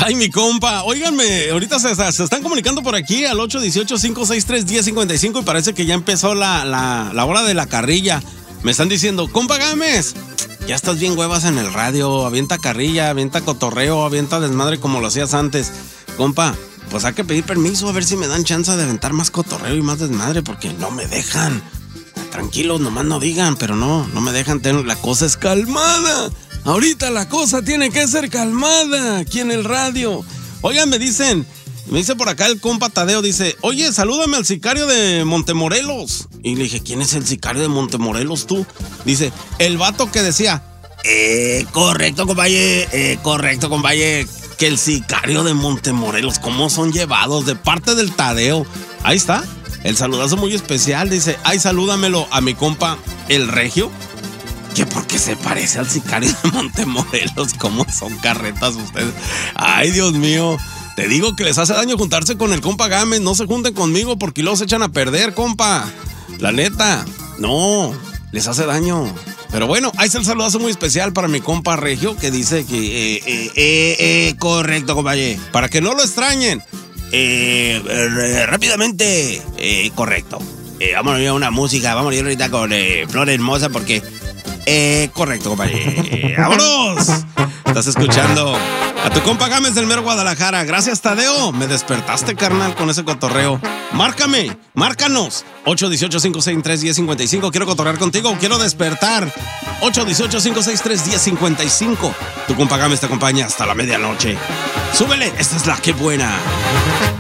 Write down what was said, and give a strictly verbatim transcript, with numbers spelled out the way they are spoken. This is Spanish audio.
Ay, mi compa, óiganme, ahorita se, se están comunicando por aquí al ocho uno ocho, cinco seis tres, uno cero cinco cinco y parece que ya empezó la, la, la hora de la carrilla. Me están diciendo, compa Gámez, ya estás bien huevas en el radio, avienta carrilla, avienta cotorreo, avienta desmadre como lo hacías antes. Compa, pues hay que pedir permiso a ver si me dan chance de aventar más cotorreo y más desmadre porque no me dejan. Tranquilos, nomás no digan, pero no, no me dejan, la cosa es calmada. Ahorita la cosa tiene que ser calmada aquí en el radio. Oigan, me dicen, me dice por acá el compa Tadeo, dice, oye, salúdame al sicario de Montemorelos. Y le dije, ¿quién es el sicario de Montemorelos tú? Dice, el vato que decía, eh, correcto, compañero, eh, correcto, compañero, que el sicario de Montemorelos, ¿cómo son llevados? De parte del Tadeo. Ahí está, el saludazo muy especial, dice, ay, salúdamelo a mi compa, el Regio. Que porque se parece al sicario de Montemorelos, ¿cómo son carretas ustedes? Ay, Dios mío, te digo que les hace daño juntarse con el compa Gámez, no se junten conmigo porque luego se echan a perder, compa. La neta, no, les hace daño. Pero bueno, ahí está el saludazo muy especial para mi compa Regio, que dice que, eh, eh, eh, eh, correcto, compañero. Para que no lo extrañen, eh, eh, rápidamente, eh, correcto. Eh, vamos a ir a una música, vamos a ir ahorita con eh, Flor Hermosa porque... Eh, correcto, compañero. Eh, ¡vámonos! Estás escuchando a tu compa Gámez del mero Guadalajara. Gracias, Tadeo. Me despertaste, carnal, con ese cotorreo. Márcame, márcanos. ocho uno ocho, cinco seis tres, uno cero cinco cinco. Quiero cotorrear contigo, quiero despertar. ocho uno ocho, cinco seis tres, uno cero cinco cinco. Tu compa Gámez te acompaña hasta la medianoche. Súbele, esta es la que buena.